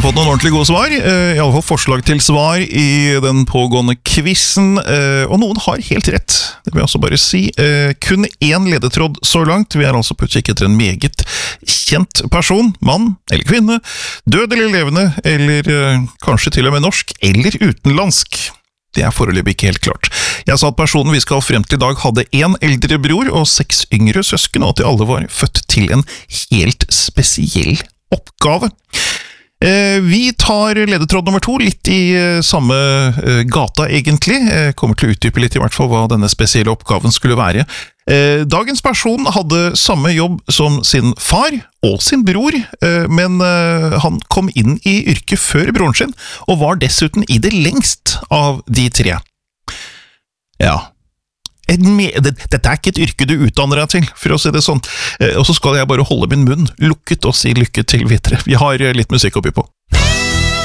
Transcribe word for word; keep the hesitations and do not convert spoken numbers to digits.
Jeg har fått noen ordentlig gode svar, i alle fall forslag til svar i den pågående quizen, og noen har helt rett, det vil jeg også bare si. Kun én ledetråd så langt, vi er altså på utkikk etter en meget kjent person, mann eller kvinne, død eller levende, eller kanskje til og med norsk eller utenlandsk. Det er foreløpig ikke helt klart. Jeg sa at personen vi skal frem til i dag hadde en eldre bror og seks yngre søsken, og at de alle var født til en helt spesiell oppgave. Vi tar ledetråd nummer to, litt i samme gata egentlig. Jeg kommer til å utdype litt i hvert fall hva denne spesielle oppgaven skulle være. Dagens person hadde samme jobb som sin far og sin bror, men han kom inn i yrket før broren sin, og var dessuten i det lengst av de tre. Ja, dette er ikke et yrke du utdanner deg til, for å si det sånn. Og så skal jeg bare holde min munn lukket og si lykke til videre. Vi har litt musikk oppi på.